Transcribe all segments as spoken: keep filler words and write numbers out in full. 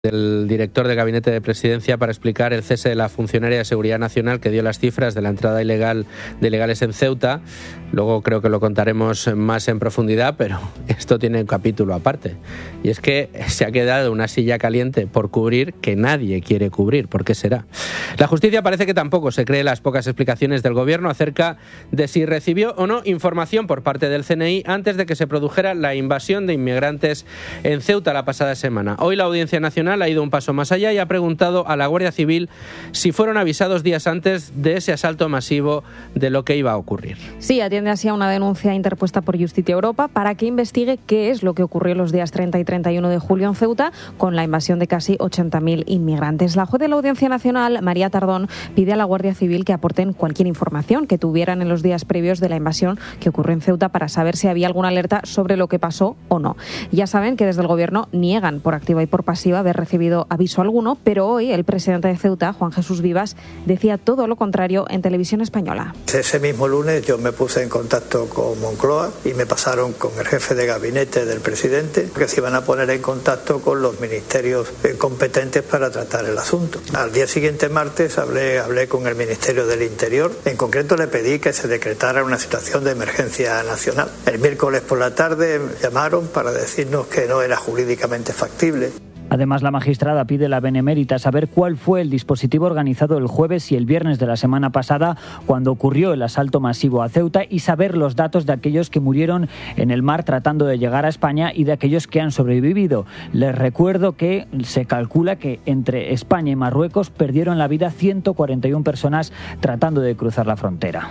del director de Gabinete de Presidencia para explicar el cese de la funcionaria de Seguridad Nacional que dio las cifras de la entrada ilegal de ilegales en Ceuta. Luego creo que lo contaremos más en profundidad, pero esto tiene un capítulo aparte. Y es que se ha quedado una silla caliente por cubrir que nadie quiere cubrir. ¿Por qué será? La justicia parece que tampoco se cree las pocas explicaciones del gobierno acerca de si recibió o no información por parte del C N I antes de que se produjera la invasión de inmigrantes en Ceuta la pasada semana. Hoy la Audiencia Nacional ha ido un paso más allá y ha preguntado a la Guardia Civil si fueron avisados días antes de ese asalto masivo de lo que iba a ocurrir. Sí, atiende así a una denuncia interpuesta por Justicia Europa para que investigue qué es lo que ocurrió los días treinta y treinta y uno de julio en Ceuta con la invasión de casi ochenta mil inmigrantes. La juez de la Audiencia Nacional, María Tardón, pide a la Guardia Civil que aporten cualquier información que tuvieran en los días previos de la invasión que ocurrió en Ceuta para saber si había alguna alerta sobre lo que pasó o no. Ya saben que desde el Gobierno niegan por activa y por pasiva haber recibido aviso alguno, pero hoy el presidente de Ceuta, Juan Jesús Vivas, decía todo lo contrario en Televisión Española. Ese mismo lunes yo me puse en contacto con Moncloa y me pasaron con el jefe de gabinete del presidente, que se iban a poner en contacto con los ministerios competentes para tratar el asunto. Al día siguiente, martes, hablé, hablé con el Ministerio del Interior. En concreto le pedí que se decretara una situación de emergencia nacional. El miércoles por la tarde me llamaron para decirnos que no era jurídicamente factible. Además, la magistrada pide a la Benemérita saber cuál fue el dispositivo organizado el jueves y el viernes de la semana pasada cuando ocurrió el asalto masivo a Ceuta y saber los datos de aquellos que murieron en el mar tratando de llegar a España y de aquellos que han sobrevivido. Les recuerdo que se calcula que entre España y Marruecos perdieron la vida ciento cuarenta y una personas tratando de cruzar la frontera.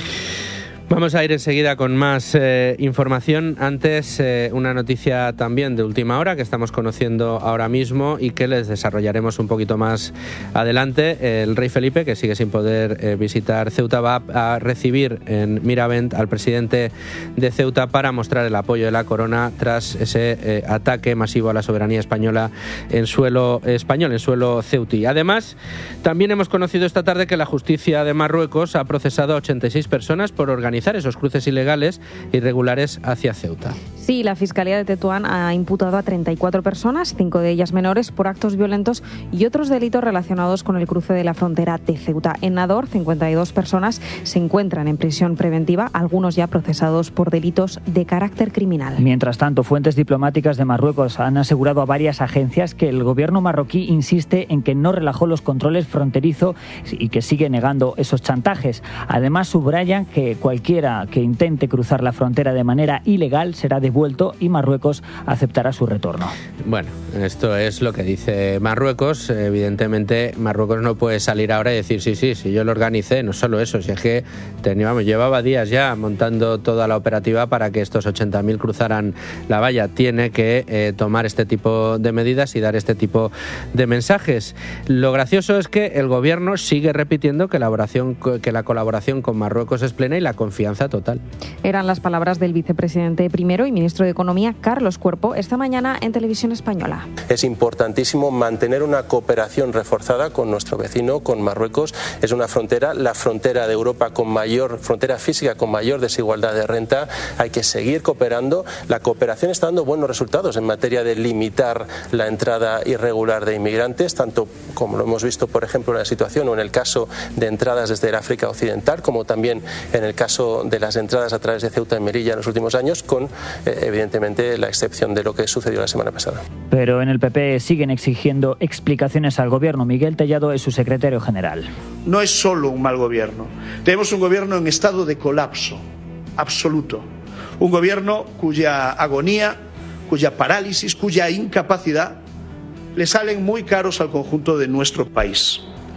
Vamos a ir enseguida con más eh, información. Antes, eh, una noticia también de última hora que estamos conociendo ahora mismo y que les desarrollaremos un poquito más adelante. El rey Felipe, que sigue sin poder eh, visitar Ceuta, va a recibir en Miravent al presidente de Ceuta para mostrar el apoyo de la corona tras ese eh, ataque masivo a la soberanía española en suelo español, en suelo ceutí. Además, también hemos conocido esta tarde que la justicia de Marruecos ha procesado a ochenta y seis personas por organizar esos cruces ilegales irregulares hacia Ceuta. Sí, la Fiscalía de Tetuán ha imputado a treinta y cuatro personas, cinco de ellas menores, por actos violentos y otros delitos relacionados con el cruce de la frontera de Ceuta. En Nador, cincuenta y dos personas se encuentran en prisión preventiva, algunos ya procesados por delitos de carácter criminal. Mientras tanto, fuentes diplomáticas de Marruecos han asegurado a varias agencias que el gobierno marroquí insiste en que no relajó los controles fronterizos y que sigue negando esos chantajes. Además, subrayan que cualquiera que intente cruzar la frontera de manera ilegal será devuelto y Marruecos aceptará su retorno. Bueno, esto es lo que dice Marruecos. Evidentemente, Marruecos no puede salir ahora y decir sí, sí, sí, yo lo organicé. No solo eso, si es que teníamos, llevaba días ya montando toda la operativa para que estos ochenta mil cruzaran la valla. Tiene que eh, tomar este tipo de medidas y dar este tipo de mensajes. Lo gracioso es que el gobierno sigue repitiendo que la, oración, que la colaboración con Marruecos es plena y la confianza total. Eran las palabras del vicepresidente primero y ministro de Economía, Carlos Cuerpo, esta mañana en Televisión Española. Es importantísimo mantener una cooperación reforzada con nuestro vecino, con Marruecos. Es una frontera, la frontera de Europa con mayor, frontera física con mayor desigualdad de renta. Hay que seguir cooperando. La cooperación está dando buenos resultados en materia de limitar la entrada irregular de inmigrantes, tanto como lo hemos visto, por ejemplo, en la situación o en el caso de entradas desde el África Occidental, como también en el caso de las entradas a través de Ceuta y Melilla en los últimos años, con eh, evidentemente la excepción de lo que sucedió la semana pasada. Pero en el P P siguen exigiendo explicaciones al gobierno. Miguel Tellado es su secretario general. No es solo un mal gobierno. Tenemos un gobierno en estado de colapso absoluto. Un gobierno cuya agonía, cuya parálisis, cuya incapacidad le salen muy caros al conjunto de nuestro país.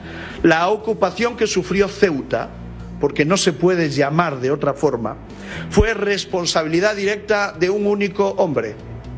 La ocupación que sufrió Ceuta, porque no se puede llamar de otra forma, fue responsabilidad directa de un único hombre,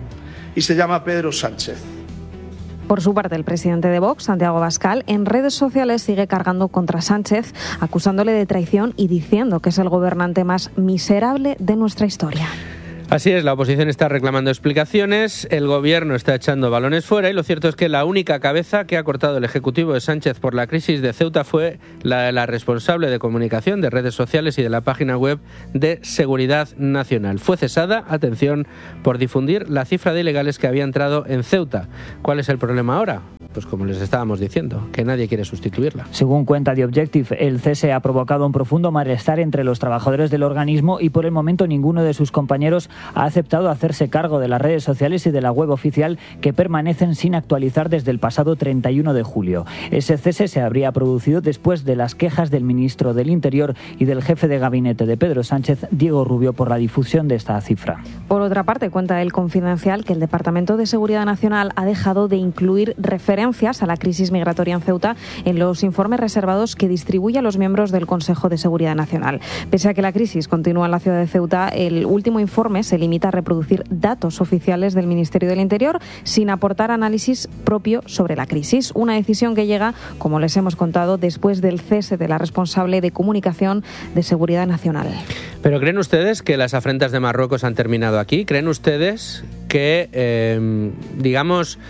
y se llama Pedro Sánchez. Por su parte, el presidente de Vox, Santiago Abascal, en redes sociales sigue cargando contra Sánchez, acusándole de traición y diciendo que es el gobernante más miserable de nuestra historia. Así es, la oposición está reclamando explicaciones, el gobierno está echando balones fuera y lo cierto es que la única cabeza que ha cortado el ejecutivo de Sánchez por la crisis de Ceuta fue la, la responsable de comunicación, de redes sociales y de la página web de Seguridad Nacional. Fue cesada, atención, por difundir la cifra de ilegales que había entrado en Ceuta. ¿Cuál es el problema ahora? Pues como les estábamos diciendo, que nadie quiere sustituirla. Según cuenta The Objective, el cese ha provocado un profundo malestar entre los trabajadores del organismo y por el momento ninguno de sus compañeros ha aceptado hacerse cargo de las redes sociales y de la web oficial que permanecen sin actualizar desde el pasado treinta y uno de julio. Ese cese se habría producido después de las quejas del ministro del Interior y del jefe de gabinete de Pedro Sánchez, Diego Rubio, por la difusión de esta cifra. Por otra parte, cuenta El Confidencial que el Departamento de Seguridad Nacional ha dejado de incluir referencias a la crisis migratoria en Ceuta en los informes reservados que distribuye a los miembros del Consejo de Seguridad Nacional. Pese a que la crisis continúa en la ciudad de Ceuta, el último informe se limita a reproducir datos oficiales del Ministerio del Interior sin aportar análisis propio sobre la crisis. Una decisión que llega, como les hemos contado, después del cese de la responsable de comunicación de Seguridad Nacional. ¿Pero creen ustedes que las afrentas de Marruecos han terminado aquí? ¿Creen ustedes que, eh, digamos,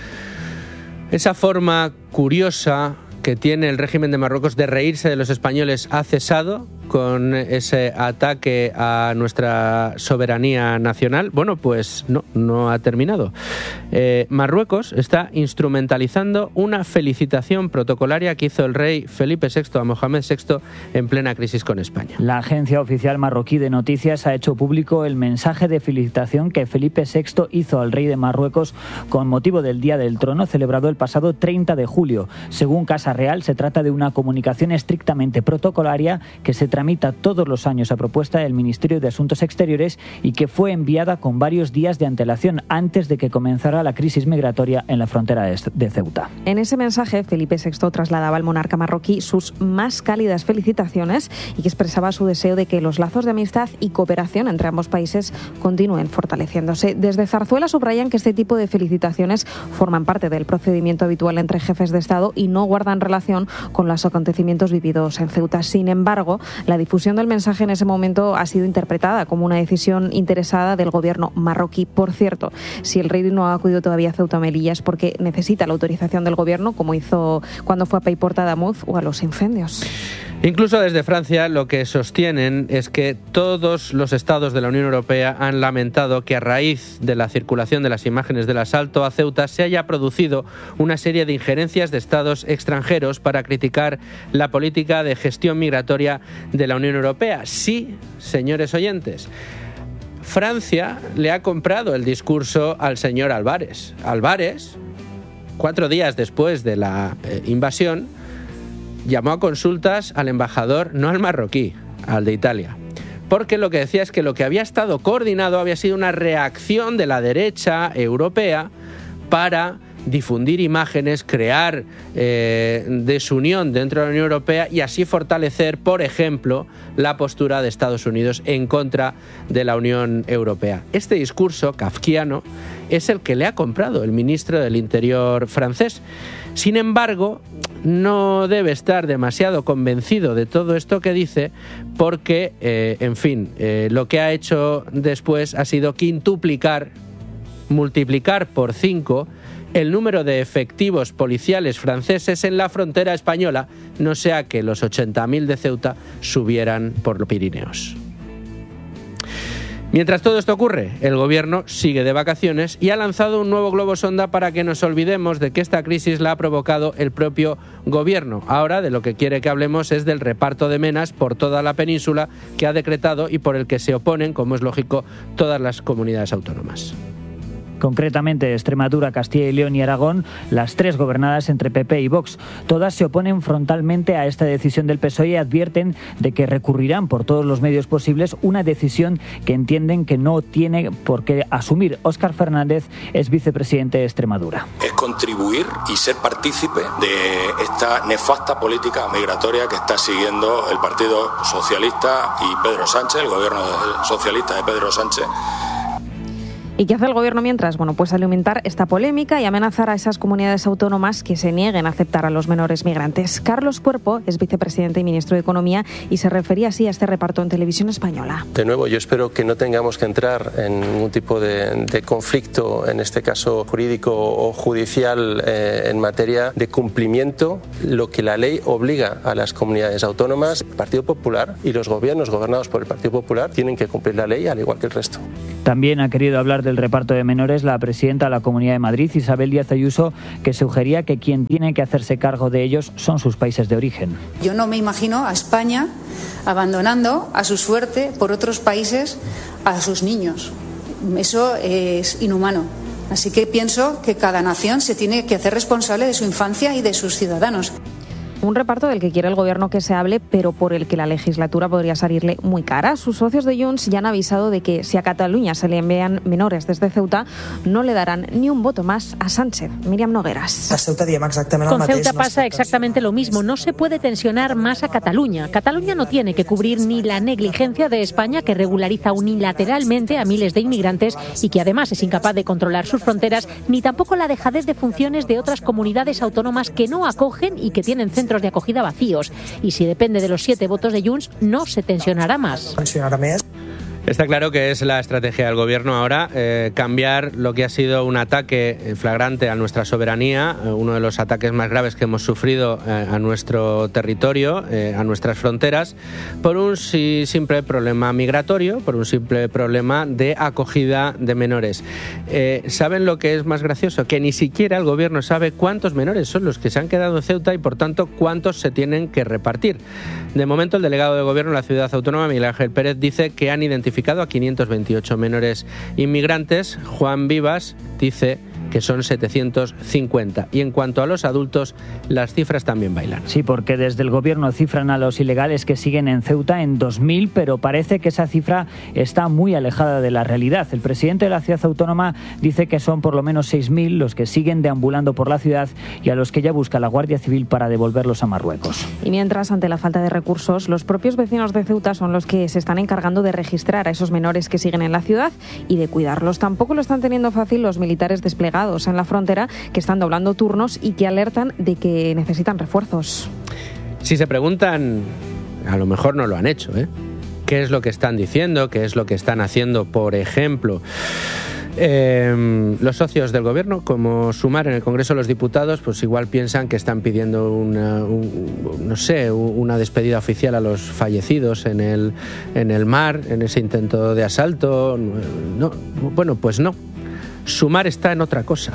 esa forma curiosa que tiene el régimen de Marruecos de reírse de los españoles ha cesado con ese ataque a nuestra soberanía nacional? Bueno, pues no, no ha terminado. Eh, Marruecos está instrumentalizando una felicitación protocolaria que hizo el rey Felipe sexto a Mohamed sexto en plena crisis con España. La agencia oficial marroquí de noticias ha hecho público el mensaje de felicitación que Felipe sexto hizo al rey de Marruecos con motivo del Día del Trono, celebrado el pasado treinta de julio. Según Casa Real, se trata de una comunicación estrictamente protocolaria que se tramita todos los años a propuesta del Ministerio de Asuntos Exteriores y que fue enviada con varios días de antelación antes de que comenzara la crisis migratoria en la frontera de Ceuta. En ese mensaje, Felipe sexto trasladaba al monarca marroquí sus más cálidas felicitaciones y que expresaba su deseo de que los lazos de amistad y cooperación entre ambos países continúen fortaleciéndose. Desde Zarzuela subrayan que este tipo de felicitaciones forman parte del procedimiento habitual entre jefes de Estado y no guardan relación con los acontecimientos vividos en Ceuta. Sin embargo, la difusión del mensaje en ese momento ha sido interpretada como una decisión interesada del gobierno marroquí. Por cierto, si el rey no ha acudido todavía a Ceuta o Melilla es porque necesita la autorización del gobierno, como hizo cuando fue a Paiporta de Amuz o a los incendios. Incluso desde Francia lo que sostienen es que todos los estados de la Unión Europea han lamentado que a raíz de la circulación de las imágenes del asalto a Ceuta se haya producido una serie de injerencias de estados extranjeros para criticar la política de gestión migratoria de la Unión Europea. Sí, señores oyentes, Francia le ha comprado el discurso al señor Álvarez. Álvarez, cuatro días después de la eh, invasión, llamó a consultas al embajador, no al marroquí, al de Italia. Porque lo que decía es que lo que había estado coordinado había sido una reacción de la derecha europea para difundir imágenes, crear eh, desunión dentro de la Unión Europea y así fortalecer, por ejemplo, la postura de Estados Unidos en contra de la Unión Europea. Este discurso kafkiano es el que le ha comprado el ministro del Interior francés. Sin embargo, no debe estar demasiado convencido de todo esto que dice porque, eh, en fin, eh, lo que ha hecho después ha sido quintuplicar, multiplicar por cinco el número de efectivos policiales franceses en la frontera española, no sea que los ochenta mil de Ceuta subieran por los Pirineos. Mientras todo esto ocurre, el gobierno sigue de vacaciones y ha lanzado un nuevo globo sonda para que nos olvidemos de que esta crisis la ha provocado el propio gobierno. Ahora de lo que quiere que hablemos es del reparto de menas por toda la península que ha decretado y por el que se oponen, como es lógico, todas las comunidades autónomas. Concretamente Extremadura, Castilla y León y Aragón, las tres gobernadas entre P P y Vox. Todas se oponen frontalmente a esta decisión del P S O E y advierten de que recurrirán por todos los medios posibles, una decisión que entienden que no tiene por qué asumir. Óscar Fernández es vicepresidente de Extremadura. Es contribuir y ser partícipe de esta nefasta política migratoria que está siguiendo el Partido Socialista y Pedro Sánchez, el gobierno socialista de Pedro Sánchez. ¿Y qué hace el gobierno mientras? Bueno, pues alimentar esta polémica y amenazar a esas comunidades autónomas que se nieguen a aceptar a los menores migrantes. Carlos Cuerpo es vicepresidente y ministro de Economía y se refería así a este reparto en Televisión Española. De nuevo, yo espero que no tengamos que entrar en ningún tipo de, de conflicto, en este caso jurídico o judicial, eh, en materia de cumplimiento, lo que la ley obliga a las comunidades autónomas. El Partido Popular y los gobiernos gobernados por el Partido Popular tienen que cumplir la ley al igual que el resto. También ha querido hablar del reparto de menores la presidenta de la Comunidad de Madrid, Isabel Díaz Ayuso, que sugería que quien tiene que hacerse cargo de ellos son sus países de origen. Yo no me imagino a España abandonando a su suerte por otros países a sus niños. Eso es inhumano. Así que pienso que cada nación se tiene que hacer responsable de su infancia y de sus ciudadanos. Un reparto del que quiere el gobierno que se hable, pero por el que la legislatura podría salirle muy cara. Sus socios de Junts ya han avisado de que si a Cataluña se le envían menores desde Ceuta, no le darán ni un voto más a Sánchez. Míriam Nogueras. Con Ceuta pasa exactamente lo mismo. No se puede tensionar más a Cataluña. Cataluña no tiene que cubrir ni la negligencia de España, que regulariza unilateralmente a miles de inmigrantes y que además es incapaz de controlar sus fronteras, ni tampoco la dejadez de funciones de otras comunidades autónomas que no acogen y que tienen centros de acogida vacíos. Y si depende de los siete votos de Junts, no se tensionará más. Está claro que es la estrategia del gobierno ahora, eh, cambiar lo que ha sido un ataque flagrante a nuestra soberanía, eh, uno de los ataques más graves que hemos sufrido eh, a nuestro territorio, eh, a nuestras fronteras, por un sí, simple problema migratorio, por un simple problema de acogida de menores. Eh, ¿Saben lo que es más gracioso? Que ni siquiera el gobierno sabe cuántos menores son los que se han quedado en Ceuta y, por tanto, cuántos se tienen que repartir. De momento, el delegado de gobierno de la ciudad autónoma, Miguel Ángel Pérez, dice que han identificado a quinientos veintiocho menores inmigrantes. Juan Vivas dice que son setecientos cincuenta. Y en cuanto a los adultos, las cifras también bailan. Sí, porque desde el gobierno cifran a los ilegales que siguen en Ceuta en dos mil, pero parece que esa cifra está muy alejada de la realidad. El presidente de la ciudad autónoma dice que son por lo menos seis mil los que siguen deambulando por la ciudad y a los que ya busca la Guardia Civil para devolverlos a Marruecos. Y mientras, ante la falta de recursos, los propios vecinos de Ceuta son los que se están encargando de registrar a esos menores que siguen en la ciudad y de cuidarlos. Tampoco lo están teniendo fácil los militares desplegados en la frontera, que están doblando turnos y que alertan de que necesitan refuerzos. Si se preguntan, a lo mejor no lo han hecho, ¿eh? ¿Qué es lo que están diciendo? ¿Qué es lo que están haciendo? Por ejemplo, eh, los socios del gobierno, como Sumar en el Congreso de los Diputados, pues igual piensan que están pidiendo una, un, no sé, una despedida oficial a los fallecidos en el, en el mar, en ese intento de asalto. No, bueno, pues no. Sumar está en otra cosa.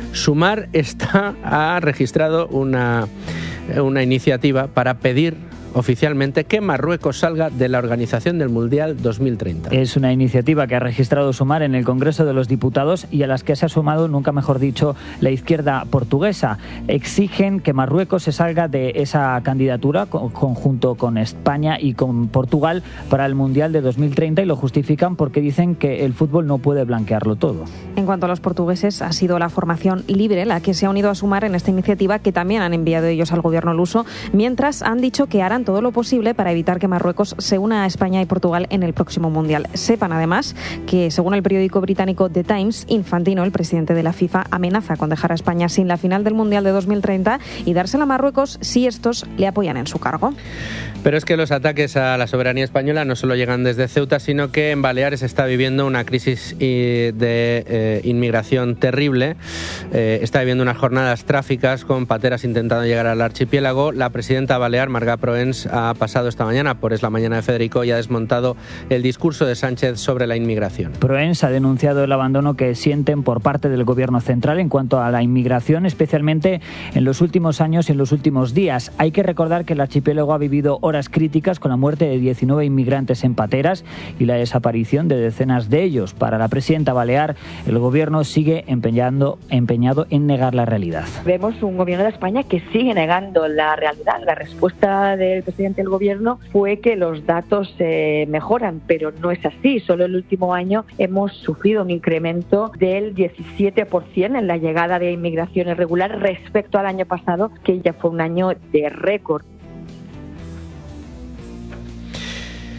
Sumar está, ha registrado una, una iniciativa para pedir oficialmente que Marruecos salga de la Organización del Mundial dos mil treinta. Es una iniciativa que ha registrado Sumar en el Congreso de los Diputados y a las que se ha sumado, nunca mejor dicho, la izquierda portuguesa. Exigen que Marruecos se salga de esa candidatura conjunto con España y con Portugal para el Mundial de dos mil treinta y lo justifican porque dicen que el fútbol no puede blanquearlo todo. En cuanto a los portugueses, ha sido la formación Libre la que se ha unido a Sumar en esta iniciativa, que también han enviado ellos al gobierno luso, mientras han dicho que harán todo lo posible para evitar que Marruecos se una a España y Portugal en el próximo Mundial. Sepan además que, según el periódico británico The Times, Infantino, el presidente de la FIFA, amenaza con dejar a España sin la final del Mundial de dos mil treinta y dársela a Marruecos si estos le apoyan en su cargo. Pero es que los ataques a la soberanía española no solo llegan desde Ceuta, sino que en Baleares está viviendo una crisis de eh, inmigración terrible. Eh, está viviendo unas jornadas trágicas con pateras intentando llegar al archipiélago. La presidenta balear, Marga Proens, ha pasado esta mañana por Es la Mañana de Federico y ha desmontado el discurso de Sánchez sobre la inmigración. Proens ha denunciado el abandono que sienten por parte del gobierno central en cuanto a la inmigración, especialmente en los últimos años y en los últimos días. Hay que recordar que el archipiélago ha vivido horas críticas con la muerte de diecinueve inmigrantes en pateras y la desaparición de decenas de ellos. Para la presidenta balear, el gobierno sigue empeñando, empeñado en negar la realidad. Vemos un gobierno de España que sigue negando la realidad. La respuesta del presidente del gobierno fue que los datos eh, mejoran, pero no es así. Solo el último año hemos sufrido un incremento del diecisiete por ciento en la llegada de inmigración irregular respecto al año pasado, que ya fue un año de récord.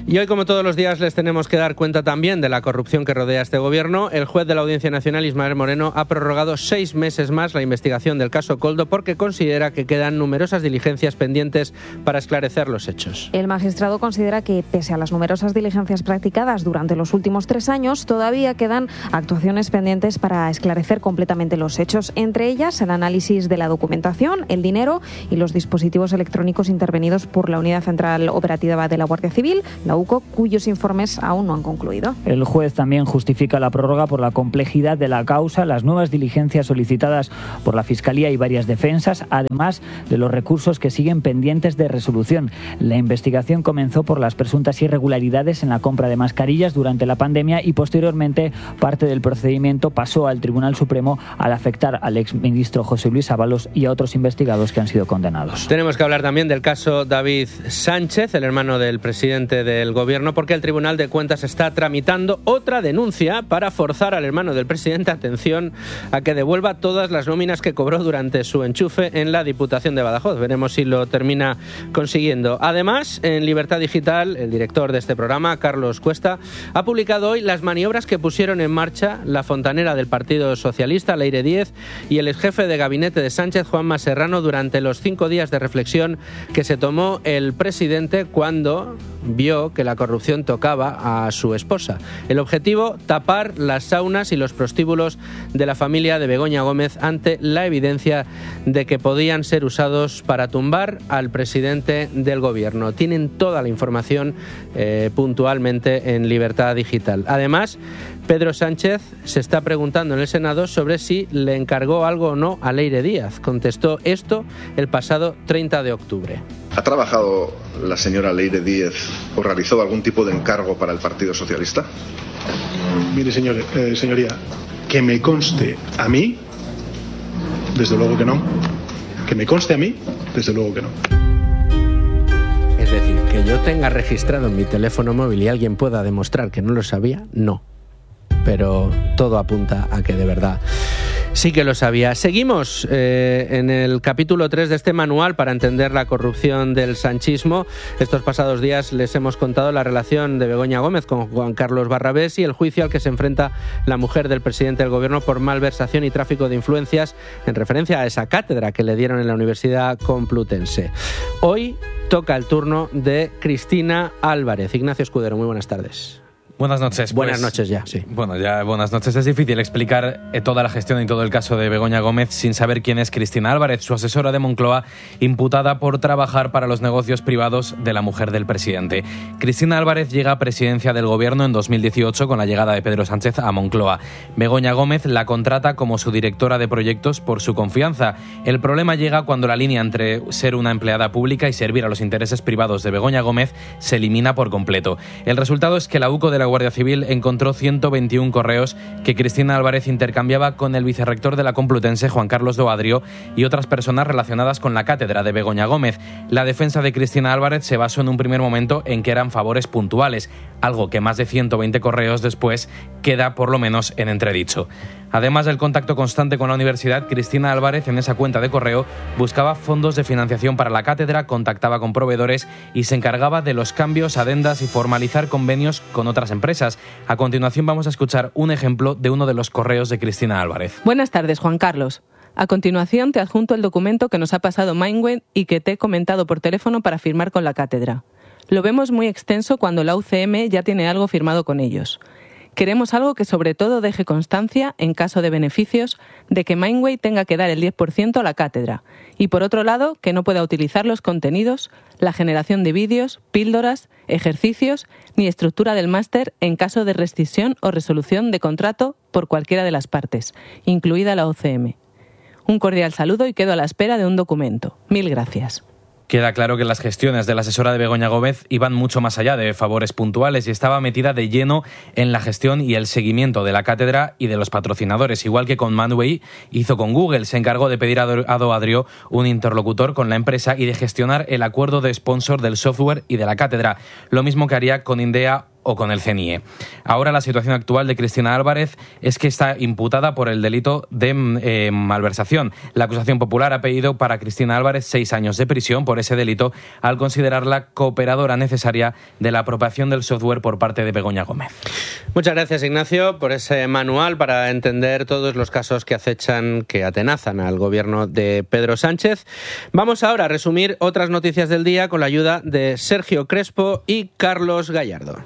Y hoy, como todos los días, les tenemos que dar cuenta también de la corrupción que rodea a este gobierno. El juez de la Audiencia Nacional, Ismael Moreno, ha prorrogado seis meses más la investigación del caso Koldo porque considera que quedan numerosas diligencias pendientes para esclarecer los hechos. El magistrado considera que, pese a las numerosas diligencias practicadas durante los últimos tres años, todavía quedan actuaciones pendientes para esclarecer completamente los hechos, entre ellas el análisis de la documentación, el dinero y los dispositivos electrónicos intervenidos por la Unidad Central Operativa de la Guardia Civil, la U C O, cuyos informes aún no han concluido. El juez también justifica la prórroga por la complejidad de la causa, las nuevas diligencias solicitadas por la Fiscalía y varias defensas, además de los recursos que siguen pendientes de resolución. La investigación comenzó por las presuntas irregularidades en la compra de mascarillas durante la pandemia y posteriormente parte del procedimiento pasó al Tribunal Supremo al afectar al exministro José Luis Ábalos y a otros investigados que han sido condenados. Tenemos que hablar también del caso David Sánchez, el hermano del presidente del gobierno, porque el Tribunal de Cuentas está tramitando otra denuncia para forzar al hermano del presidente, atención, a que devuelva todas las nóminas que cobró durante su enchufe en la Diputación de Badajoz. Veremos si lo termina consiguiendo. Además, en Libertad Digital, el director de este programa, Carlos Cuesta, ha publicado hoy las maniobras que pusieron en marcha la fontanera del Partido Socialista, Leire Díez, y el exjefe de gabinete de Sánchez, Juanma Serrano, durante los cinco días de reflexión que se tomó el presidente cuando vio que la corrupción tocaba a su esposa. El objetivo, tapar las saunas y los prostíbulos de la familia de Begoña Gómez ante la evidencia de que podían ser usados para tumbar al presidente del gobierno. Tienen toda la información eh, puntualmente en Libertad Digital. Además, Pedro Sánchez se está preguntando en el Senado sobre si le encargó algo o no a Leire Díaz. Contestó esto el pasado treinta de octubre. ¿Ha trabajado la señora Leire Díaz o realizó algún tipo de encargo para el Partido Socialista? Mire, señor, eh, señoría, que me conste a mí, desde luego que no. Que me conste a mí, desde luego que no. Es decir, que yo tenga registrado en mi teléfono móvil y alguien pueda demostrar que no lo sabía, no. Pero todo apunta a que de verdad sí que lo sabía. Seguimos eh, en el capítulo tres de este manual para entender la corrupción del sanchismo. Estos pasados días les hemos contado la relación de Begoña Gómez con Juan Carlos Barrabés y el juicio al que se enfrenta la mujer del presidente del gobierno por malversación y tráfico de influencias en referencia a esa cátedra que le dieron en la Universidad Complutense. Hoy toca el turno de Cristina Álvarez. Ignacio Escudero, muy buenas tardes. Buenas noches. Buenas pues, noches ya, sí. Bueno, ya buenas noches. Es difícil explicar eh, toda la gestión y todo el caso de Begoña Gómez sin saber quién es Cristina Álvarez, su asesora de Moncloa, imputada por trabajar para los negocios privados de la mujer del presidente. Cristina Álvarez llega a presidencia del gobierno en dos mil dieciocho con la llegada de Pedro Sánchez a Moncloa. Begoña Gómez la contrata como su directora de proyectos por su confianza. El problema llega cuando la línea entre ser una empleada pública y servir a los intereses privados de Begoña Gómez se elimina por completo. El resultado es que la U C O de la Guardia Civil encontró ciento veintiún correos que Cristina Álvarez intercambiaba con el vicerrector de la Complutense, Juan Carlos Doadrio, y otras personas relacionadas con la cátedra de Begoña Gómez. La defensa de Cristina Álvarez se basó en un primer momento en que eran favores puntuales, algo que más de ciento veinte correos después queda por lo menos en entredicho. Además del contacto constante con la universidad, Cristina Álvarez en esa cuenta de correo buscaba fondos de financiación para la cátedra, contactaba con proveedores y se encargaba de los cambios, adendas y formalizar convenios con otras empresas. A continuación vamos a escuchar un ejemplo de uno de los correos de Cristina Álvarez. Buenas tardes, Juan Carlos. A continuación te adjunto el documento que nos ha pasado Mindway y que te he comentado por teléfono para firmar con la cátedra. Lo vemos muy extenso cuando la U C M ya tiene algo firmado con ellos. Queremos algo que sobre todo deje constancia, en caso de beneficios, de que Mindway tenga que dar el diez por ciento a la cátedra y, por otro lado, que no pueda utilizar los contenidos, la generación de vídeos, píldoras, ejercicios ni estructura del máster en caso de rescisión o resolución de contrato por cualquiera de las partes, incluida la U C M. Un cordial saludo y quedo a la espera de un documento. Mil gracias. Queda claro que las gestiones de la asesora de Begoña Gómez iban mucho más allá de favores puntuales y estaba metida de lleno en la gestión y el seguimiento de la cátedra y de los patrocinadores. Igual que con Mindway hizo con Google, se encargó de pedir a Doadrio un interlocutor con la empresa y de gestionar el acuerdo de sponsor del software y de la cátedra. Lo mismo que haría con Indea o con el C N I E. Ahora la situación actual de Cristina Álvarez es que está imputada por el delito de eh, malversación. La acusación popular ha pedido para Cristina Álvarez seis años de prisión por ese delito al considerarla cooperadora necesaria de la apropiación del software por parte de Begoña Gómez. Muchas gracias, Ignacio, por ese manual para entender todos los casos que acechan, que atenazan al gobierno de Pedro Sánchez. Vamos ahora a resumir otras noticias del día con la ayuda de Sergio Crespo y Carlos Gallardo.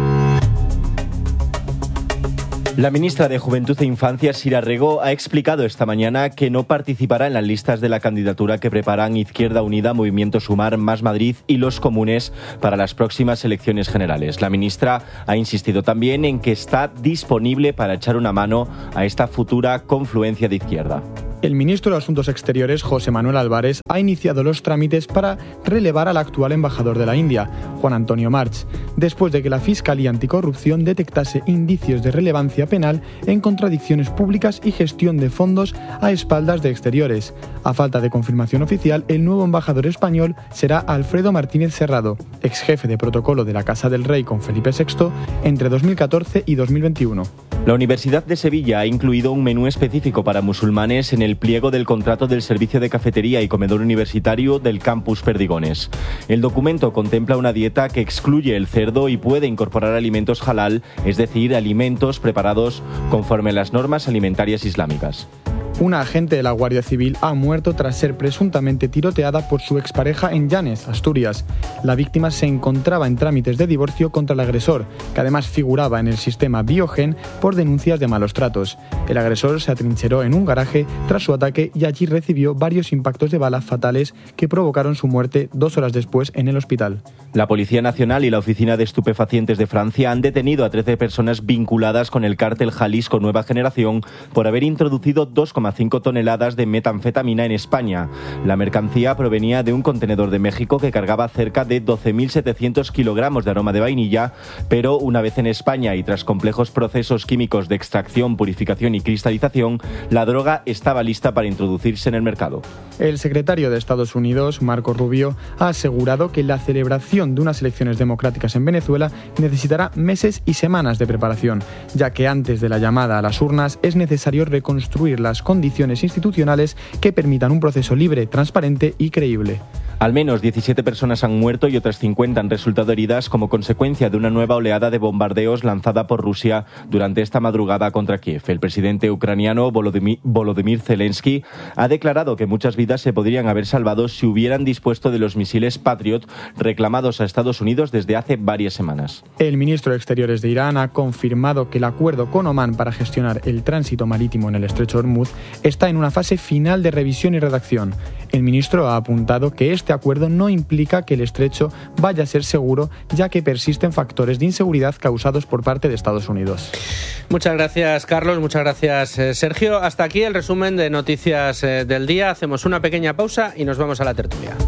La ministra de Juventud e Infancia, Sira Rego, ha explicado esta mañana que no participará en las listas de la candidatura que preparan Izquierda Unida, Movimiento Sumar, Más Madrid y Los Comunes para las próximas elecciones generales. La ministra ha insistido también en que está disponible para echar una mano a esta futura confluencia de izquierda. El ministro de Asuntos Exteriores, José Manuel Álvarez, ha iniciado los trámites para relevar al actual embajador de la India, Juan Antonio March, después de que la Fiscalía Anticorrupción detectase indicios de relevancia penal en contradicciones públicas y gestión de fondos a espaldas de Exteriores. A falta de confirmación oficial, el nuevo embajador español será Alfredo Martínez Serrado, ex jefe de protocolo de la Casa del Rey con Felipe sexto entre dos mil catorce y dos mil veintiuno. La Universidad de Sevilla ha incluido un menú específico para musulmanes en el pliego del contrato del servicio de cafetería y comedor universitario del campus Perdigones. El documento contempla una dieta que excluye el cerdo y puede incorporar alimentos halal, es decir, alimentos preparados conforme a las normas alimentarias islámicas. Una agente de la Guardia Civil ha muerto tras ser presuntamente tiroteada por su expareja en Llanes, Asturias. La víctima se encontraba en trámites de divorcio contra el agresor, que además figuraba en el sistema Biogen por denuncias de malos tratos. El agresor se atrincheró en un garaje tras su ataque y allí recibió varios impactos de bala fatales que provocaron su muerte dos horas después en el hospital. La Policía Nacional y la Oficina de Estupefacientes de Francia han detenido a trece personas vinculadas con el cártel Jalisco Nueva Generación por haber introducido dos coma cinco toneladas de metanfetamina en España. La mercancía provenía de un contenedor de México que cargaba cerca de doce mil setecientos kilogramos de aroma de vainilla, pero una vez en España y tras complejos procesos químicos de extracción, purificación y cristalización, la droga estaba lista para introducirse en el mercado. El secretario de Estados Unidos, Marco Rubio, ha asegurado que la celebración de unas elecciones democráticas en Venezuela necesitará meses y semanas de preparación, ya que antes de la llamada a las urnas es necesario reconstruir las condiciones institucionales que permitan un proceso libre, transparente y creíble. Al menos diecisiete personas han muerto y otras cincuenta han resultado heridas como consecuencia de una nueva oleada de bombardeos lanzada por Rusia durante esta madrugada contra Kiev. El presidente ucraniano Volodymyr, Volodymyr Zelensky ha declarado que muchas vidas se podrían haber salvado si hubieran dispuesto de los misiles Patriot reclamados a Estados Unidos desde hace varias semanas. El ministro de Exteriores de Irán ha confirmado que el acuerdo con Omán para gestionar el tránsito marítimo en el estrecho de Hormuz está en una fase final de revisión y redacción. El ministro ha apuntado que este acuerdo no implica que el estrecho vaya a ser seguro, ya que persisten factores de inseguridad causados por parte de Estados Unidos. Muchas gracias, Carlos. Muchas gracias, Sergio. Hasta aquí el resumen de noticias del día. Hacemos una pequeña pausa y nos vamos a la tertulia.